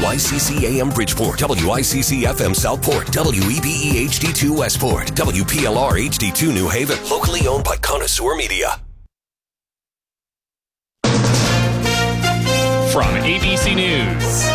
WICC AM Bridgeport, WICC FM Southport, WEBE HD2 Westport, WPLR HD2 New Haven. Locally owned by Connoisseur Media. From ABC News,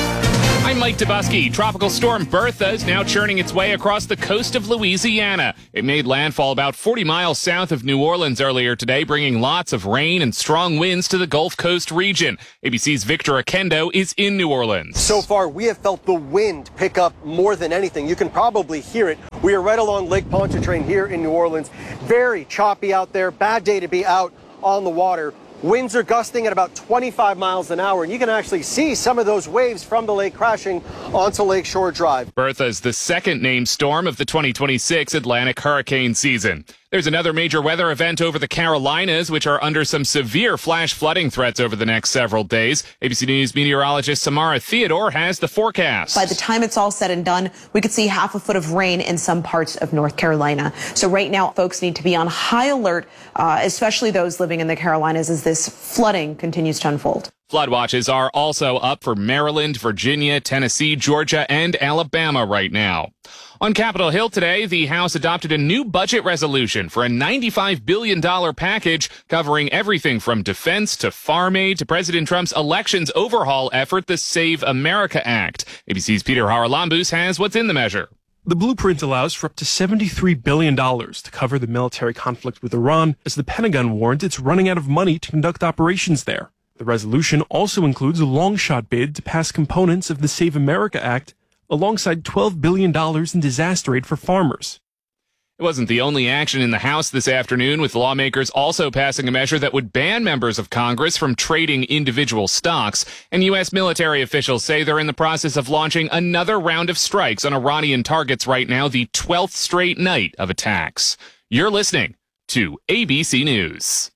I'm Mike Dubusky. Tropical storm Bertha is now churning its way across the coast of Louisiana. It made landfall about 40 miles south of New Orleans earlier today, bringing lots of rain and strong winds to the Gulf Coast region. ABC's Victor Akendo is in New Orleans. So far, we have felt the wind pick up more than anything. You can probably hear it. We are right along Lake Pontchartrain here in New Orleans. Very choppy out there. Bad day to be out on the water. Winds are gusting at about 25 miles an hour, and you can actually see some of those waves from the lake crashing onto Lakeshore Drive. Bertha is the second named storm of the 2026 Atlantic hurricane season. There's another major weather event over the Carolinas, which are under some severe flash flooding threats over the next several days. ABC News meteorologist Samara Theodore has the forecast. By the time it's all said and done, we could see half a foot of rain in some parts of North Carolina. So right now, folks need to be on high alert, especially those living in the Carolinas, as this flooding continues to unfold. Flood watches are also up for Maryland, Virginia, Tennessee, Georgia, and Alabama right now. On Capitol Hill today, the House adopted a new budget resolution for a $95 billion package covering everything from defense to farm aid to President Trump's elections overhaul effort, the Save America Act. ABC's Peter Haralambous has what's in the measure. The blueprint allows for up to $73 billion to cover the military conflict with Iran, as the Pentagon warns it's running out of money to conduct operations there. The resolution also includes a long-shot bid to pass components of the Save America Act alongside $12 billion in disaster aid for farmers. It wasn't the only action in the House this afternoon, with lawmakers also passing a measure that would ban members of Congress from trading individual stocks. And U.S. military officials say they're in the process of launching another round of strikes on Iranian targets right now, the 12th straight night of attacks. You're listening to ABC News.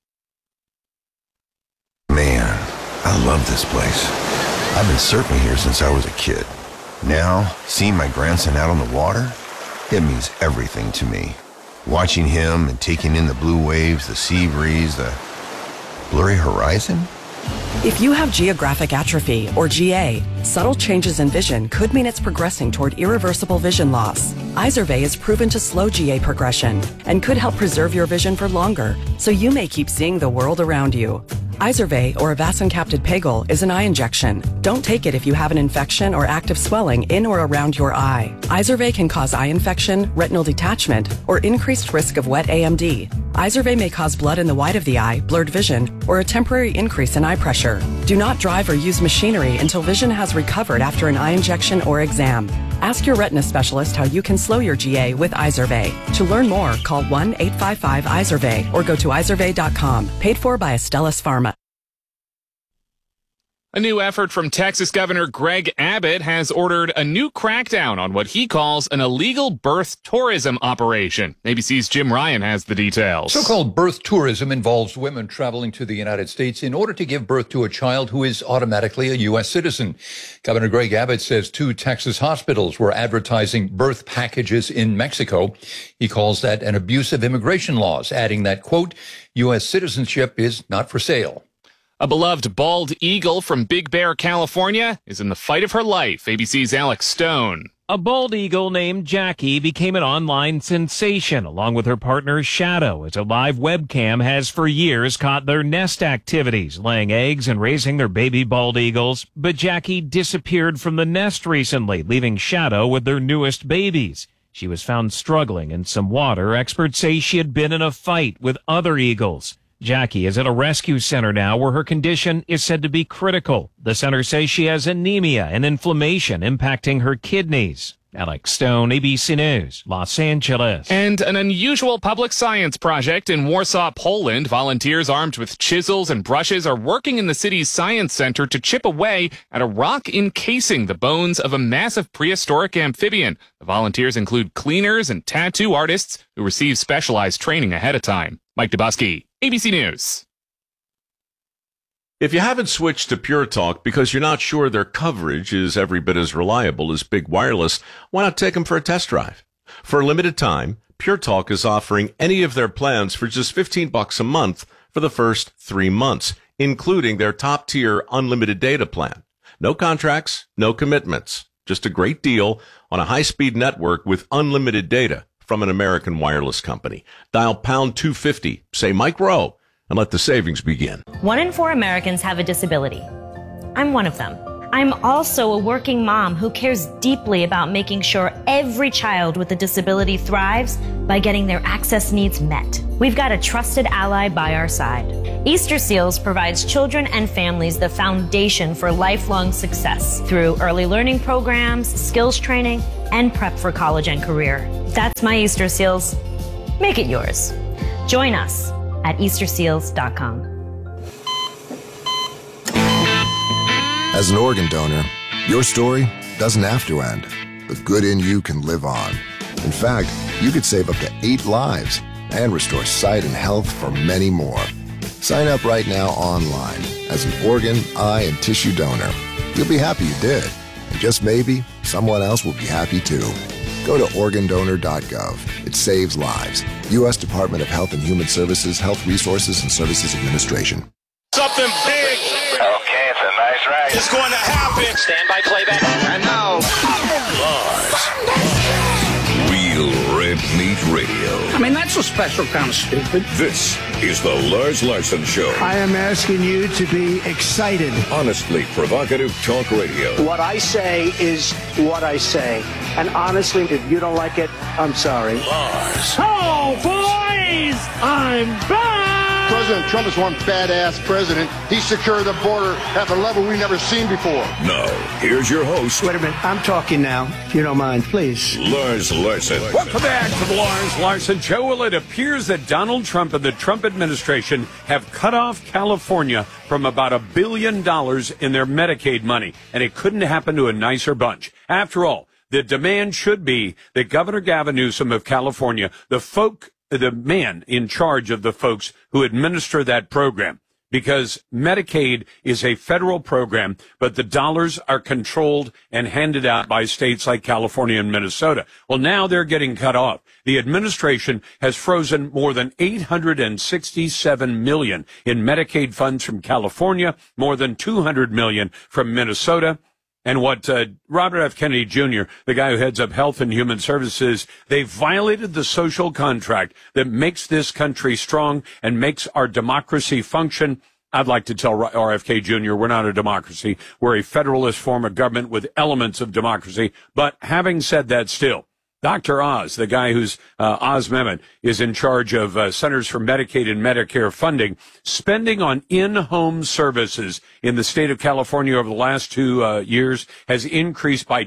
Man, I love this place. I've been surfing here since I was a kid. Now, seeing my grandson out on the water, it means everything to me. Watching him and taking in the blue waves, the sea breeze, the blurry horizon. If you have geographic atrophy, or GA, subtle changes in vision could mean it's progressing toward irreversible vision loss. Izervay is proven to slow GA progression and could help preserve your vision for longer, so you may keep seeing the world around you. Izervay, or avacincaptad pegol, is an eye injection. Don't take it if you have an infection or active swelling in or around your eye. Izervay can cause eye infection, retinal detachment, or increased risk of wet AMD. Izervay may cause blood in the white of the eye, blurred vision, or a temporary increase in eye pressure. Do not drive or use machinery until vision has recovered after an eye injection or exam. Ask your retina specialist how you can slow your GA with Izervay. To learn more, call 1-855-IZERVAY or go to izervay.com. Paid for by Astellas Pharma. A new effort from Texas Governor Greg Abbott has ordered a new crackdown on what he calls an illegal birth tourism operation. ABC's Jim Ryan has the details. So-called birth tourism involves women traveling to the United States in order to give birth to a child who is automatically a U.S. citizen. Governor Greg Abbott says 2 Texas hospitals were advertising birth packages in Mexico. He calls that an abuse of immigration laws, adding that, quote, U.S. citizenship is not for sale. A beloved bald eagle from Big Bear, California, is in the fight of her life. ABC's Alex Stone. A bald eagle named Jackie became an online sensation, along with her partner Shadow, as a live webcam has for years caught their nest activities, laying eggs and raising their baby bald eagles. But Jackie disappeared from the nest recently, leaving Shadow with their newest babies. She was found struggling in some water. Experts say she had been in a fight with other eagles. Jackie is at a rescue center now where her condition is said to be critical. The center says she has anemia and inflammation impacting her kidneys. Alex Stone, ABC News, Los Angeles. And an unusual public science project in Warsaw, Poland. Volunteers armed with chisels and brushes are working in the city's science center to chip away at a rock encasing the bones of a massive prehistoric amphibian. The volunteers include cleaners and tattoo artists who receive specialized training ahead of time. Mike Dubusky, ABC News. If you haven't switched to Pure Talk because you're not sure their coverage is every bit as reliable as Big Wireless, why not take them for a test drive? For a limited time, Pure Talk is offering any of their plans for just $15 a month for the first 3 months, including their top-tier unlimited data plan. No contracts, no commitments. Just a great deal on a high-speed network with unlimited data from an American wireless company. Dial pound 250, say Mike Rowe, and let the savings begin. 1 in 4 Americans have a disability. I'm one of them. I'm also a working mom who cares deeply about making sure every child with a disability thrives by getting their access needs met. We've got a trusted ally by our side. Easter Seals provides children and families the foundation for lifelong success through early learning programs, skills training, and prep for college and career. That's my Easter Seals. Make it yours. Join us at easterseals.com. As an organ donor, your story doesn't have to end. The good in you can live on. In fact, you could save up to 8 lives and restore sight and health for many more. Sign up right now online as an organ, eye, and tissue donor. You'll be happy you did. And just maybe, someone else will be happy too. Go to organdonor.gov. It saves lives. U.S. Department of Health and Human Services, Health Resources and Services Administration. Something big. Okay, it's a nice ride. It's going to happen. Stand by playback. And now, Lars. Real Red Meat Radio. I mean, that's a special kind of stupid. This is the Lars Larson Show. I am asking you to be excited. Honestly provocative talk radio. What I say is what I say. And honestly, if you don't like it, I'm sorry. Lars. Oh, boys! I'm back! President Trump is one badass president. He secured the border at a level we've never seen before. Now, here's your host. Wait a minute. I'm talking now, if you don't mind, please. Lars Larson. Welcome back to the Lars Larson Show. Well, it appears that Donald Trump and the Trump administration have cut off California from about $1 billion in their Medicaid money, and it couldn't happen to a nicer bunch. After all, the demand should be that Governor Gavin Newsom of California, the man in charge of the folks who administer that program, because Medicaid is a federal program, but the dollars are controlled and handed out by states like California and Minnesota. Well, now they're getting cut off. The administration has frozen more than $867 million in Medicaid funds from California, more than $200 million from Minnesota. And what Robert F. Kennedy Jr., the guy who heads up Health and Human Services, they violated the social contract that makes this country strong and makes our democracy function. I'd like to tell RFK Jr. we're not a democracy. We're a federalist form of government with elements of democracy. But having said that, still, Dr. Oz, the guy who's Oz Mehmet, is in charge of Centers for Medicaid and Medicare funding. Spending on in-home services in the state of California over the last 2 years has increased by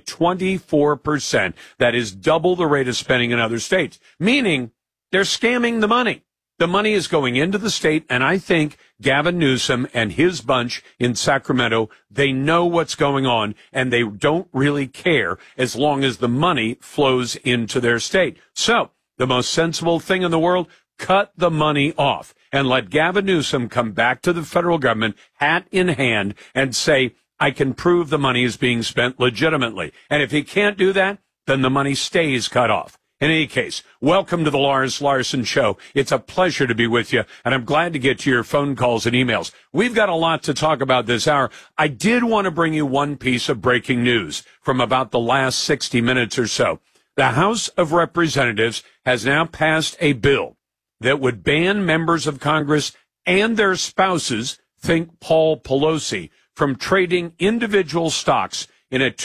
24%. That is double the rate of spending in other states, meaning they're scamming the money. The money is going into the state, and I think Gavin Newsom and his bunch in Sacramento, they know what's going on, and they don't really care as long as the money flows into their state. So, the most sensible thing in the world, cut the money off and let Gavin Newsom come back to the federal government, hat in hand, and say, I can prove the money is being spent legitimately. And if he can't do that, then the money stays cut off. In any case, welcome to the Lars Larson Show. It's a pleasure to be with you, and I'm glad to get to your phone calls and emails. We've got a lot to talk about this hour. I did want to bring you one piece of breaking news from about the last 60 minutes or so. The House of Representatives has now passed a bill that would ban members of Congress and their spouses, think Paul Pelosi, from trading individual stocks in a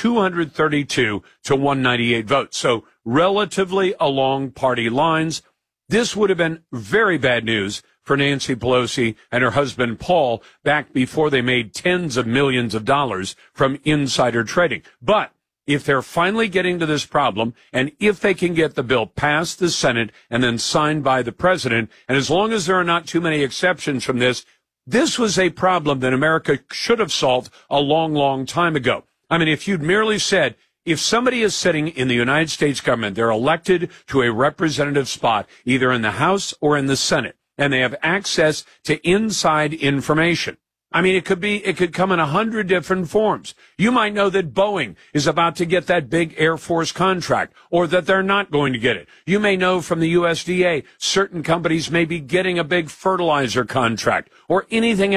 232 to 198 vote. So relatively along party lines. This would have been very bad news for Nancy Pelosi and her husband Paul back before they made tens of millions of dollars from insider trading. But if they're finally getting to this problem, and if they can get the bill past the Senate and then signed by the president, and as long as there are not too many exceptions from this, this was a problem that America should have solved a long, long time ago. I mean, if you'd merely said, if somebody is sitting in the United States government, they're elected to a representative spot, either in the House or in the Senate, and they have access to inside information. I mean, it could come in 100 different forms. You might know that Boeing is about to get that big Air Force contract, or that they're not going to get it. You may know from the USDA certain companies may be getting a big fertilizer contract, or anything else.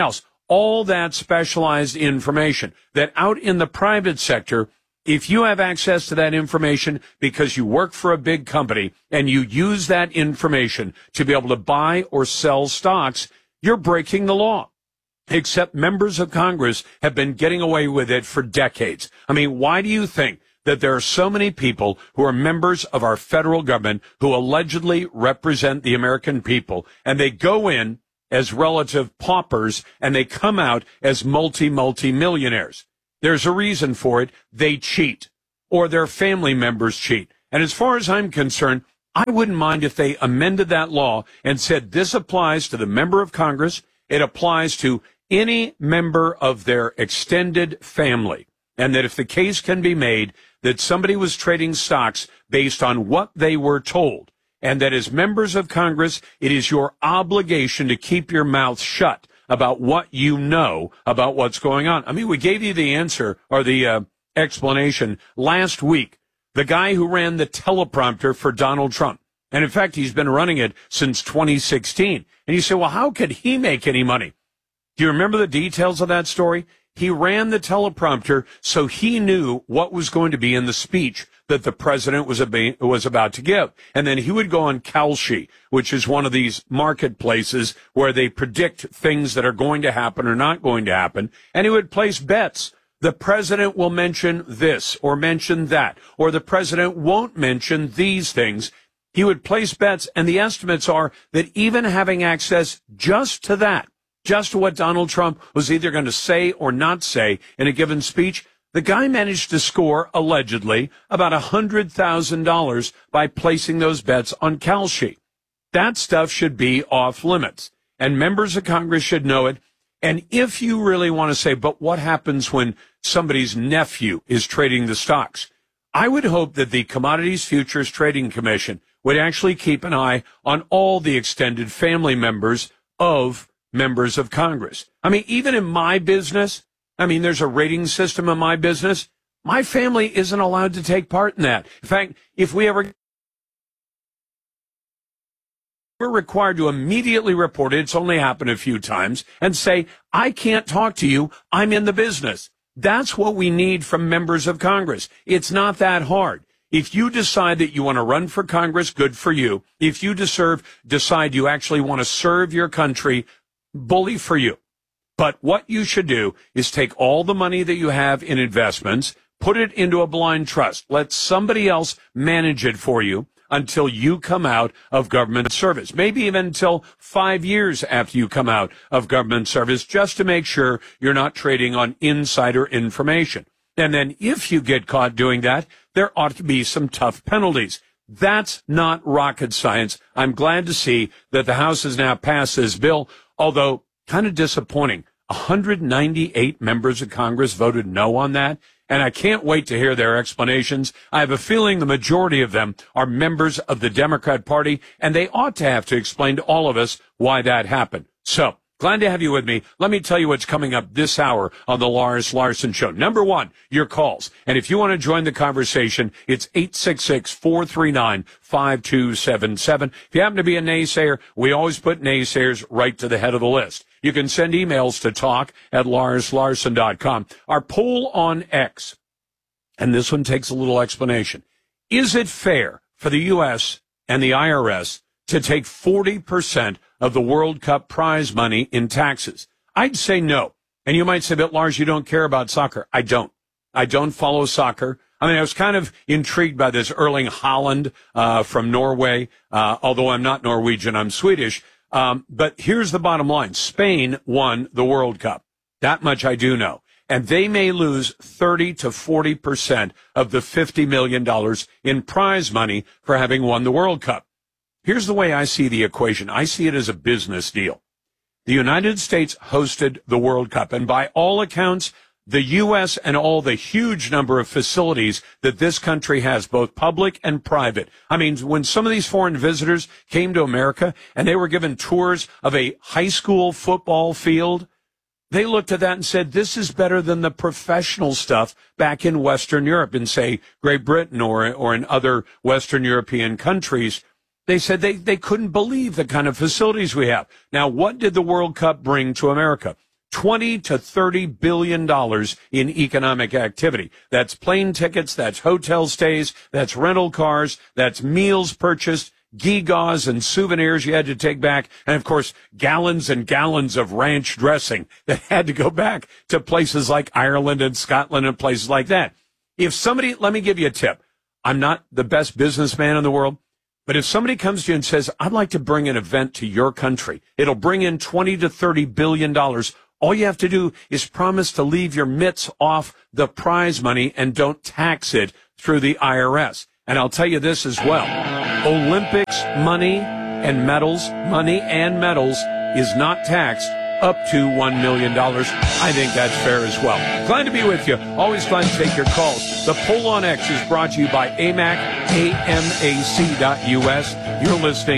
all that specialized information that out in the private sector, if you have access to that information because you work for a big company and you use that information to be able to buy or sell stocks, you're breaking the law. Except members of Congress have been getting away with it for decades. I mean, why do you think that there are so many people who are members of our federal government who allegedly represent the American people, and they go in as relative paupers and they come out as multi-millionaires? There's a reason for it. They cheat, or their family members cheat. And as far as I'm concerned, I wouldn't mind if they amended that law and said this applies to the member of Congress. It applies to any member of their extended family. And that if the case can be made that somebody was trading stocks based on what they were told, and that as members of Congress, it is your obligation to keep your mouth shut about what you know about what's going on. I mean, we gave you the answer or the explanation last week. The guy who ran the teleprompter for Donald Trump. And in fact, he's been running it since 2016. And you say, well, how could he make any money? Do you remember the details of that story? He ran the teleprompter so he knew what was going to be in the speech that the president was about to give. And then he would go on Kalshi, which is one of these marketplaces where they predict things that are going to happen or not going to happen. And he would place bets. The president will mention this or mention that, or the president won't mention these things. He would place bets, and the estimates are that even having access just to that, just to what Donald Trump was either going to say or not say in a given speech, the guy managed to score, allegedly, about $100,000 by placing those bets on Kalshi. That stuff should be off limits, and members of Congress should know it. And if you really want to say, but what happens when somebody's nephew is trading the stocks? I would hope that the Commodities Futures Trading Commission would actually keep an eye on all the extended family members of members of Congress. I mean, even in my business, there's a rating system in my business. My family isn't allowed to take part in that. In fact, if we're required to immediately report it, it's only happened a few times, and say, I can't talk to you, I'm in the business. That's what we need from members of Congress. It's not that hard. If you decide that you want to run for Congress, good for you. If you decide you actually want to serve your country, bully for you. But what you should do is take all the money that you have in investments, put it into a blind trust. Let somebody else manage it for you until you come out of government service. Maybe even until 5 years after you come out of government service, just to make sure you're not trading on insider information. And then if you get caught doing that, there ought to be some tough penalties. That's not rocket science. I'm glad to see that the House has now passed this bill, although kind of disappointing. 198 members of Congress voted no on that, and I can't wait to hear their explanations. I have a feeling the majority of them are members of the Democrat Party, and they ought to have to explain to all of us why that happened. So, glad to have you with me. Let me tell you what's coming up this hour on the Lars Larson Show. Number one, your calls. And if you want to join the conversation, it's 866-439-5277. If you happen to be a naysayer, we always put naysayers right to the head of the list. You can send emails to talk@LarsLarson.com. Our poll on X, and this one takes a little explanation. Is it fair for the U.S. and the IRS to take 40% of the World Cup prize money in taxes? I'd say no. And you might say, but Lars, you don't care about soccer. I don't. I don't follow soccer. I was kind of intrigued by this Erling Haaland from Norway, although I'm not Norwegian, I'm Swedish. But here's the bottom line. Spain won the World Cup. That much I do know. And they may lose 30 to 40% of the $50 million in prize money for having won the World Cup. Here's the way I see the equation. I see it as a business deal. The United States hosted the World Cup, and by all accounts, the U.S. and all the huge number of facilities that this country has, both public and private. When some of these foreign visitors came to America and they were given tours of a high school football field, they looked at that and said, this is better than the professional stuff back in Western Europe, in, say, Great Britain or in other Western European countries. They said they couldn't believe the kind of facilities we have. Now, what did the World Cup bring to America? $20 to $30 billion in economic activity. That's plane tickets, that's hotel stays, that's rental cars, that's meals purchased, gewgaws and souvenirs you had to take back, and of course, gallons and gallons of ranch dressing that had to go back to places like Ireland and Scotland and places like that. If somebody, let me give you a tip. I'm not the best businessman in the world, but if somebody comes to you and says, I'd like to bring an event to your country, it'll bring in $20 to $30 billion. All you have to do is promise to leave your mitts off the prize money and don't tax it through the IRS. And I'll tell you this as well. Olympics money and medals is not taxed up to $1 million. I think that's fair as well. Glad to be with you. Always glad to take your calls. The Poll on X is brought to you by AMAC, AMAC.US. You're listening